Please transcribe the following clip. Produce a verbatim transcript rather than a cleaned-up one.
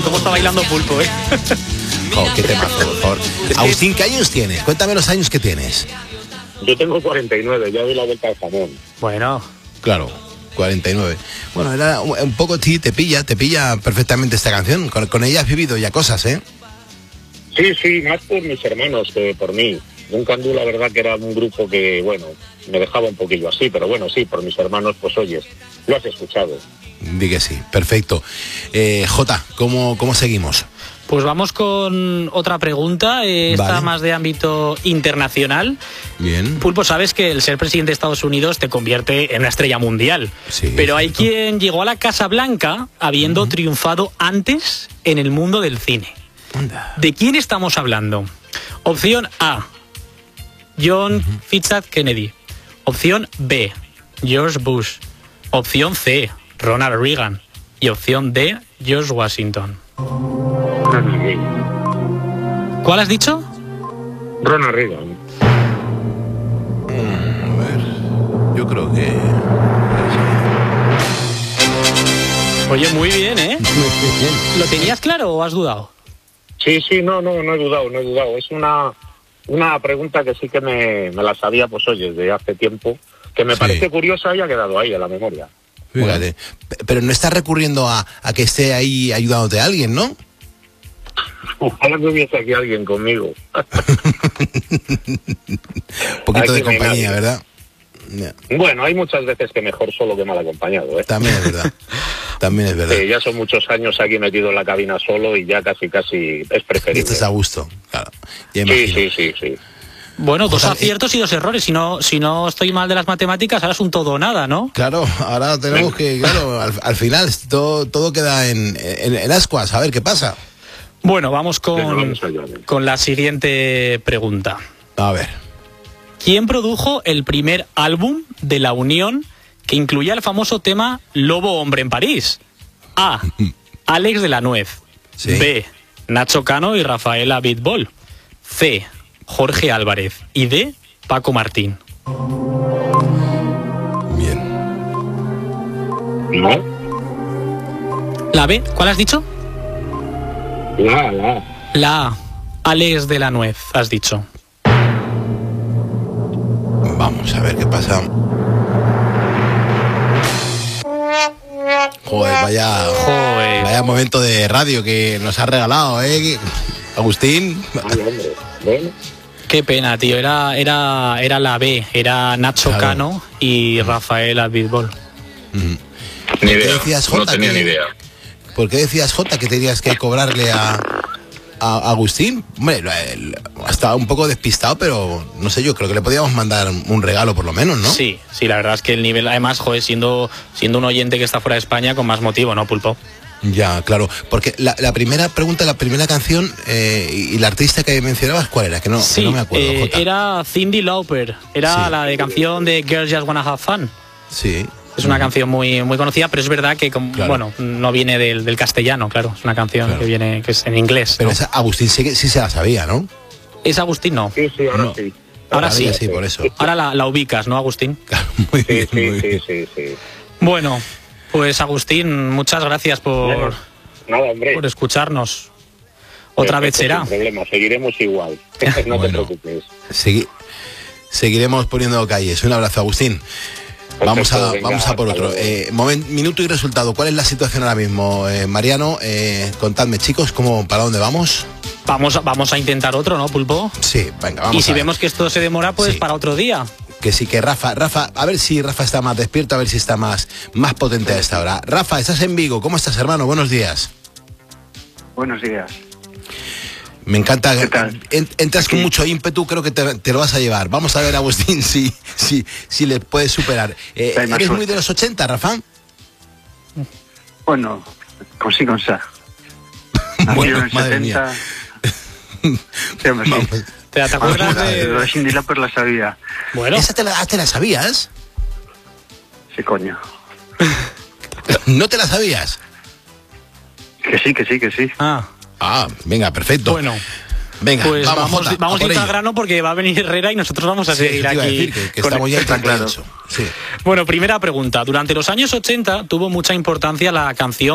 ¿Cómo está bailando Pulpo, eh? Oh, qué temazo, por favor. Agustín, ¿qué años tienes? Cuéntame los años que tienes. Yo tengo cuarenta y nueve, ya doy la vuelta al jamón. Bueno. Claro, cuarenta y nueve. Bueno, era un poco, sí, te pilla, te pilla perfectamente esta canción. Con, con ella has vivido ya cosas, ¿eh? Sí, sí, más por mis hermanos que por mí. Nunca Andú, la verdad que era un grupo que, bueno, me dejaba un poquillo así, pero bueno, sí, por mis hermanos, pues oyes, lo has escuchado. Di que sí, perfecto. Eh, Jota, ¿cómo, ¿cómo seguimos? Pues vamos con otra pregunta, eh, esta Vale. más de ámbito internacional. Bien. Pulpo, sabes que el ser presidente de Estados Unidos te convierte en una estrella mundial. Sí, pero hay cierto. quien llegó a la Casa Blanca habiendo uh-huh. triunfado antes en el mundo del cine. Anda. ¿De quién estamos hablando? Opción A, John uh-huh. Fitzgerald Kennedy. Opción B, George Bush. Opción C, Ronald Reagan. Y opción D, George Washington. Ronald Reagan. ¿Cuál has dicho? Ronald Reagan. Mm, a ver, yo creo que... Oye, muy bien, ¿eh? ¿Lo tenías claro o has dudado? Sí, sí, no, no, no he dudado, no he dudado. Es una, una pregunta que sí que me, me la sabía, pues oye, desde hace tiempo, que me sí. parece curiosa y ha quedado ahí en la memoria. Fíjate. Bueno. Pero no estás recurriendo a, a que esté ahí ayudándote a alguien, ¿no? Ojalá que hubiese aquí alguien conmigo. Un poquito de compañía, nadie. ¿Verdad? Yeah. Bueno, hay muchas veces que mejor solo que mal acompañado, ¿eh? También es verdad. También es verdad. Sí, ya son muchos años aquí metido en la cabina solo y ya casi, casi es preferible. Estás a gusto, claro. Ya sí, sí, sí, sí. Bueno, dos Jota, aciertos y dos errores. Si no, si no estoy mal de las matemáticas, ahora es un todo o nada, ¿no? Claro, ahora tenemos que, claro, al, al final todo, todo queda en, en, en ascuas. A ver qué pasa. Bueno, vamos con, vamos con la siguiente pregunta. A ver. ¿Quién produjo el primer álbum de La Unión que incluía el famoso tema Lobo Hombre en París? A, Alex de la Nuez. Sí. B, Nacho Cano y Rafaela Bitbol. C, Jorge Álvarez. Y D, Paco Martín. Bien. ¿No? ¿La B? ¿Cuál has dicho? La, la. La A, Alex de la Nuez, has dicho. Vamos a ver qué pasa. Joder, vaya, Joder. vaya momento de radio que nos ha regalado, ¿eh? Agustín. Ay, hombre. Bueno. Qué pena, tío. Era, era, era la B. Era Nacho claro. Cano y Rafael Abitbol. Mm. Ni idea. Decías, Jota, no tenía que, ni idea. ¿Por qué decías, Jota, que tenías que cobrarle a, a Agustín? Hombre, estaba un poco despistado, pero no sé, yo creo que le podíamos mandar un regalo por lo menos, ¿no? Sí, sí, la verdad es que el nivel, además, joder, siendo, siendo un oyente que está fuera de España, con más motivo, ¿no, Pulpo? Ya, claro, porque la, la primera pregunta, la primera canción eh, y, y la artista que mencionabas, ¿cuál era? Que no, sí, que no me acuerdo, eh, Jota. Era Cyndi Lauper, era sí. la de canción de Girls Just Wanna Have Fun. Sí. Es una mm. canción muy muy conocida, pero es verdad que, como, claro. bueno, no viene del, del castellano, claro, es una canción claro. que viene que es en inglés. Pero ¿no? esa Agustín sí, sí se la sabía, ¿no? Es Agustín, no. Sí, sí, ahora no. sí. Ahora, ahora sí. sí, por eso. Ahora la, la ubicas, ¿no, Agustín? Claro, muy sí, bien, sí, muy sí, bien. sí, sí. Bueno, pues Agustín, muchas gracias por, bueno, nada, hombre. por escucharnos. Otra Perfecto, vez será. Sin problema, seguiremos igual. No bueno, te preocupes. Segui seguiremos poniendo calles. Un abrazo, Agustín. Perfecto, vamos a venga, vamos a por otro. Eh, moment, minuto y resultado. ¿Cuál es la situación ahora mismo, eh, Mariano? Eh, contadme, chicos, ¿cómo, ¿para dónde vamos? Vamos, vamos a intentar otro, ¿no, Pulpo? Sí, venga, vamos. Y si a ver. vemos que esto se demora, pues sí. para otro día. Que sí, que Rafa, Rafa, a ver si Rafa está más despierto, a ver si está más, más potente a esta hora. Rafa, estás en Vigo. ¿Cómo estás, hermano? Buenos días. Buenos días. Me encanta. ¿Qué tal? Entras Aquí. con mucho ímpetu, creo que te, te lo vas a llevar. Vamos a ver, Agustín, si, si, si le puedes superar. Eh, ¿Eres suerte. muy de los ochenta, Rafa? Bueno, con sí, con sa. Bueno, en el madre setenta. mía. Sí, hombre, sí. ¿Te, ¿te acuerdas de...? Lo de Cyndi Lauper la sabía. Bueno. ¿Esa te la, te la sabías? Sí, coño. ¿No te la sabías? Que sí, que sí, que sí. Ah. Ah, venga, perfecto. Bueno. Venga, pues vamos, vamos, vamos, vamos a ir al grano porque va a venir Herrera y nosotros vamos a sí, seguir aquí. Decir, que, que estamos ya en claro. eso. Sí. Bueno, primera pregunta. Durante los años ochenta tuvo mucha importancia la canción